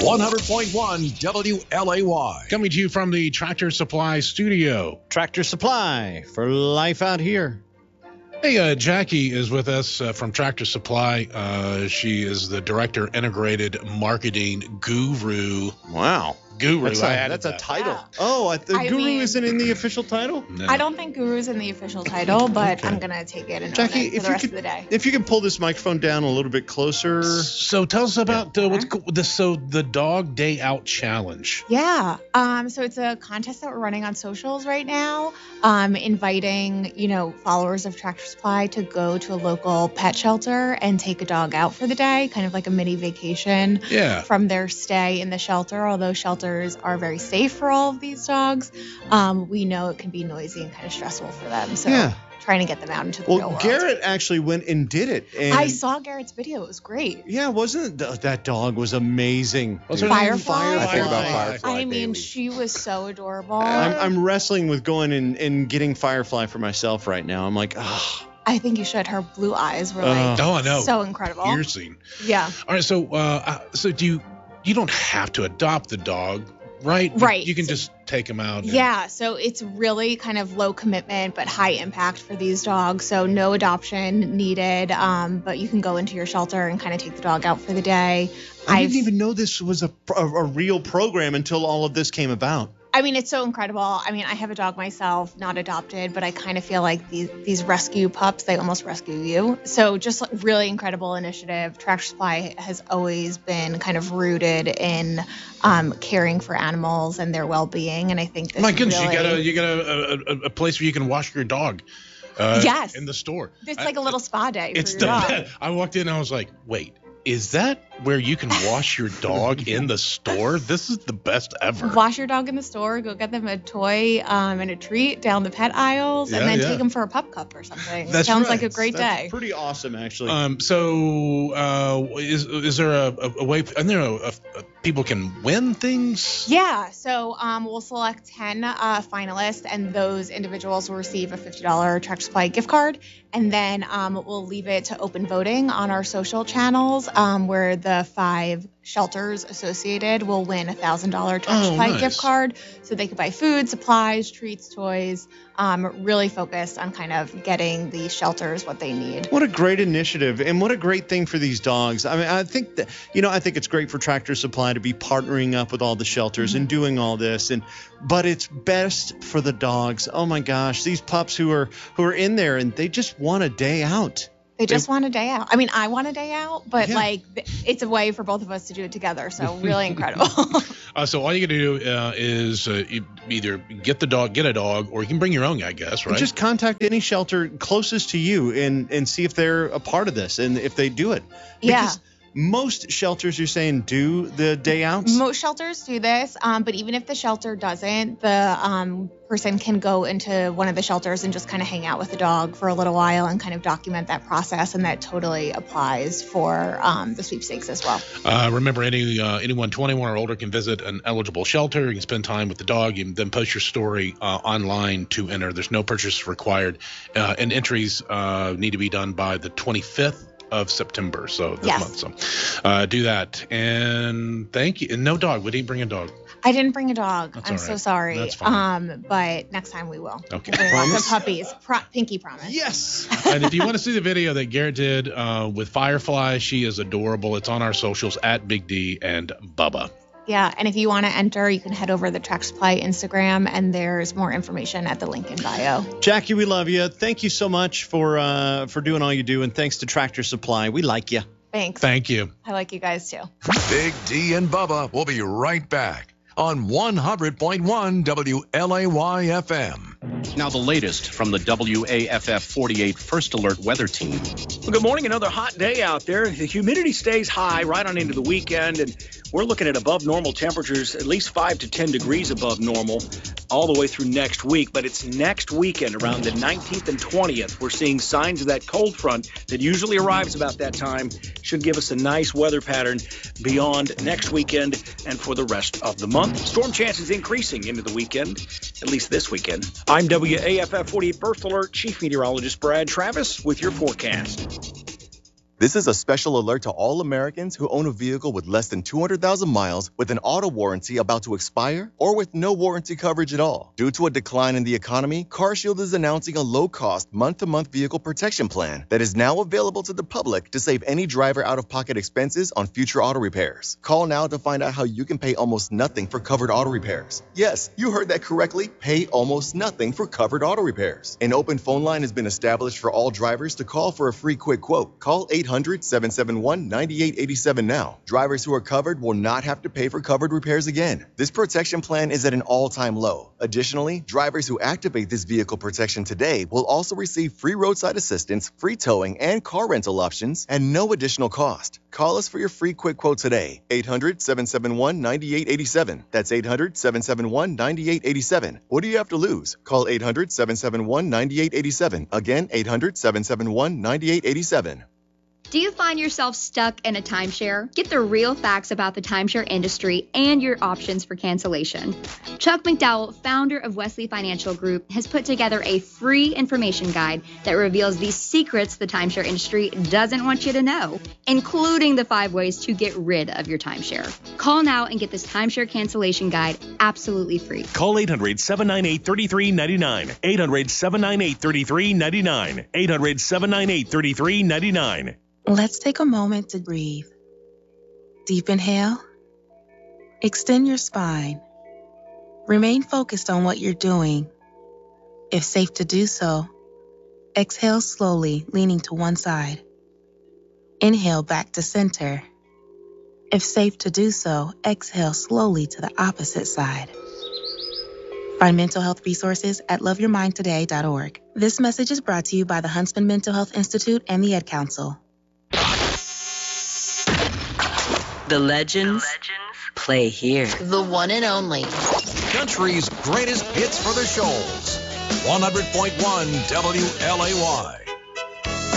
100.1 WLAY. Coming to you from the Tractor Supply studio. Tractor Supply for life out here. Hey, Jackie is with us from Tractor Supply. She is the Director Integrated Marketing Guru. Wow. Guru. That's a title. Yeah. Oh, Guru mean, isn't in the official title? No. I don't think Guru's in the official title, but Okay. I'm going to take it and Jackie, own it for the rest of the day. if you could pull this microphone down a little bit closer. So tell us about the Dog Day Out Challenge. Yeah. So it's a contest that we're running on socials right now, inviting, followers of Tractor Supply to go to a local pet shelter and take a dog out for the day, kind of like a mini vacation from their stay in the shelter. Although shelters are very safe for all of these dogs, we know it can be noisy and kind of stressful for them. So trying to get them out into the real world. Garrett actually went and did it. And I saw Garrett's video. It was great. Yeah, wasn't it? That dog was amazing. What's her name? Firefly? I think about Firefly. I mean, daily. she was so adorable. I'm wrestling with going and getting Firefly for myself right now. I'm like, I think you should. Her blue eyes were like Oh, I know. so incredible. Piercing. Yeah. All right. So do you don't have to adopt the dog, right? Right. You can just take him out. Yeah, so it's really kind of low commitment but high impact for these dogs. So no adoption needed, but you can go into your shelter and kind of take the dog out for the day. I didn't even know this was a real program until all of this came about. I mean, it's so incredible. I mean, I have a dog myself, not adopted, but I kind of feel like these rescue pups, they almost rescue you. So just like really incredible initiative. Tractor Supply has always been kind of rooted in caring for animals and their well-being, and I think this My goodness, really... you got a place where you can wash your dog. Yes. In the store. It's like a little spa day for It's your the dog. best. I walked in and I was like, wait. Is that where you can wash your dog in the store? This is the best ever. Wash your dog in the store, go get them a toy and a treat down the pet aisles, and then take them for a pup cup or something. That's Sounds right. like a great day. Pretty awesome, actually. Is there a way? And people can win things? Yeah, so we'll select 10 finalists, and those individuals will receive a $50 Tractor Supply gift card. And then we'll leave it to open voting on our social channels, where the 5 shelters associated will win a $1,000 Tractor Supply gift card, so they could buy food, supplies, treats, toys. Really focused on kind of getting the shelters what they need. What a great initiative, and what a great thing for these dogs. I mean, I think that I think it's great for Tractor Supply to be partnering up with all the shelters and doing all this, but it's best for the dogs. Oh my gosh, these pups who are in there and they just want a day out. They just want a day out. I mean, I want a day out, but it's a way for both of us to do it together. So really incredible. So all you got to do is either get a dog, or you can bring your own, I guess, right? And just contact any shelter closest to you and see if they're a part of this and if they do it. Because most shelters, you're saying, do the day outs? Most shelters do this, but even if the shelter doesn't, the person can go into one of the shelters and just kind of hang out with the dog for a little while and kind of document that process, and that totally applies for the sweepstakes as well. Remember, anyone 21 or older can visit an eligible shelter. You can spend time with the dog. You can then post your story online to enter. There's no purchase required, and entries need to be done by the 25th of September, so this month. So do that, and thank you. And no dog. We didn't bring a dog. I didn't bring a dog. That's I'm all right. so sorry. That's fine. But next time we will. Okay. We'll bring lots of puppies. Pinky promise. Yes. And if you want to see the video that Garrett did with Firefly, she is adorable. It's on our socials at Big D and Bubba. Yeah, and if you want to enter, you can head over to the Tractor Supply Instagram, and there's more information at the link in bio. Jackie, we love you. Thank you so much for doing all you do, and thanks to Tractor Supply. We like you. Thanks. Thank you. I like you guys too. Big D and Bubba will be right back on 100.1 WLAY FM. Now the latest from the WAFF 48 First Alert Weather Team. Well, good morning. Another hot day out there. The humidity stays high right on into the weekend, and we're looking at above normal temperatures, at least 5 to 10 degrees above normal, all the way through next week. But it's next weekend, around the 19th and 20th, we're seeing signs of that cold front that usually arrives about that time. Should give us a nice weather pattern beyond next weekend and for the rest of the month. Storm chances increasing into the weekend, at least this weekend. I'm WAFF 48 First Alert Chief Meteorologist Brad Travis with your forecast. This is a special alert to all Americans who own a vehicle with less than 200,000 miles with an auto warranty about to expire or with no warranty coverage at all. Due to a decline in the economy, CarShield is announcing a low-cost month-to-month vehicle protection plan that is now available to the public to save any driver out-of-pocket expenses on future auto repairs. Call now to find out how you can pay almost nothing for covered auto repairs. Yes, you heard that correctly. Pay almost nothing for covered auto repairs. An open phone line has been established for all drivers to call for a free quick quote. Call 800-771-9887 now. Drivers who are covered will not have to pay for covered repairs again. This protection plan is at an all-time low. Additionally, drivers who activate this vehicle protection today will also receive free roadside assistance, free towing, and car rental options at no additional cost. Call us for your free quick quote today. 800-771-9887. That's 800-771-9887. What do you have to lose? Call 800-771-9887. Again, 800-771-9887. Do you find yourself stuck in a timeshare? Get the real facts about the timeshare industry and your options for cancellation. Chuck McDowell, founder of Wesley Financial Group, has put together a free information guide that reveals the secrets the timeshare industry doesn't want you to know, including the 5 ways to get rid of your timeshare. Call now and get this timeshare cancellation guide absolutely free. Call 800-798-3399. 800-798-3399. 800-798-3399. Let's take a moment to breathe. Deep inhale. Extend your spine. Remain focused on what you're doing. If safe to do so, exhale slowly, leaning to one side. Inhale back to center. If safe to do so, exhale slowly to the opposite side. Find mental health resources at loveyourmindtoday.org. This message is brought to you by the Huntsman Mental Health Institute and the Ad Council. The legends play here. The one and only. Country's greatest hits for the shoals. 100.1 WLAY.